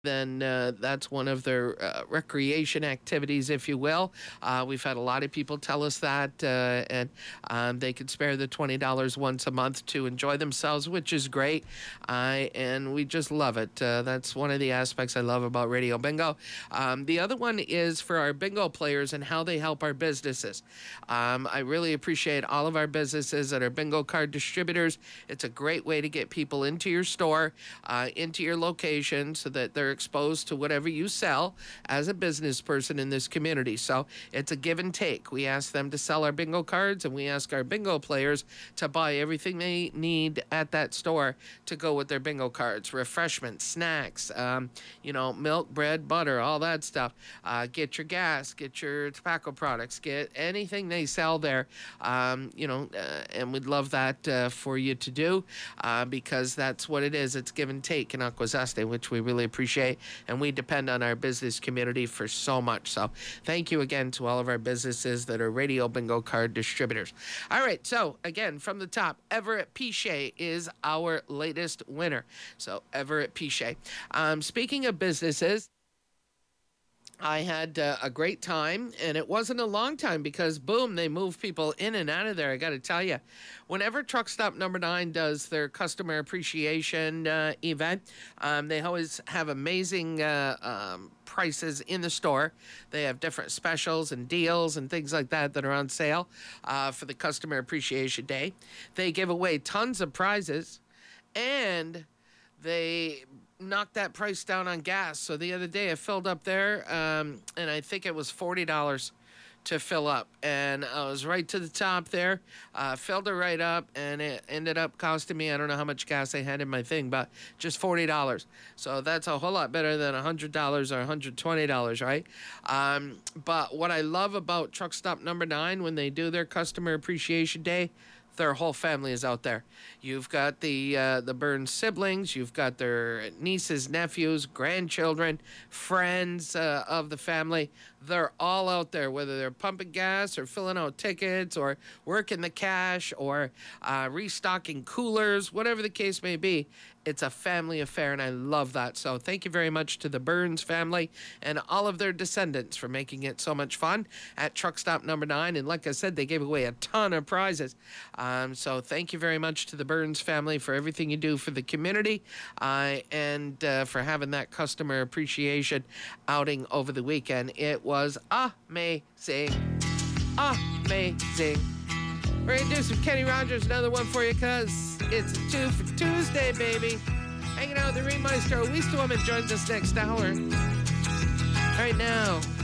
then that's one of their recreation activities, if you will. We've had a lot of people tell us that, and they could spare the $20 once a month to enjoy themselves, which is great. And we just love it. That's one of the aspects I love about Radio Bingo. The other one is for our bingo players and how they help our businesses. I really appreciate all of our businesses that are bingo card distributors. It's a great way to get people into your store, into your location, so that they're exposed to whatever you sell as a business person in this community. So it's a give and take. We ask them to sell our bingo cards, and we ask our bingo players to buy everything they need at that store to go with their bingo cards: refreshments, snacks, milk, bread, butter, all that stuff. Get your gas, get your tobacco products, get anything they sell there. And we'd love that for you to do, because that's what it is. It's give and take in Akwesasne, which we really appreciate, and we depend on our business community for so much. So thank you again to all of our businesses that are Radio Bingo card distributors. All right, so again, from the top, Everett Pichet is our latest winner. So Everett Pichet. Speaking of businesses, I had a great time, and it wasn't a long time because, boom, they move people in and out of there. I got to tell you, whenever Truck Stop Number 9 does their customer appreciation event, they always have amazing prices in the store. They have different specials and deals and things like that that are on sale for the Customer Appreciation Day. They give away tons of prizes, and they knocked that price down on gas. So the other day I filled up there, and I think it was $40 to fill up. And I was right to the top there, filled it right up, and it ended up costing me, I don't know how much gas I had in my thing, but just $40. So that's a whole lot better than $100 or $120, right? But what I love about Truck Stop Number 9, when they do their Customer Appreciation Day, their whole family is out there. You've got the Burns siblings, you've got their nieces, nephews, grandchildren, friends of the family. They're all out there, whether they're pumping gas or filling out tickets or working the cash or restocking coolers, whatever the case may be. It's a family affair, and I love that. So thank you very much to the Burns family and all of their descendants for making it so much fun at Truck Stop Number 9. And like I said, they gave away a ton of prizes. So thank you very much to the Burns family for everything you do for the community, and for having that customer appreciation outing over the weekend. It was amazing. Amazing. We're going to do some Kenny Rogers, another one for you, because it's a 2 for Tuesday, baby. Hanging out with the Ringmaestro. Weesterwoman joins us next hour. Right now,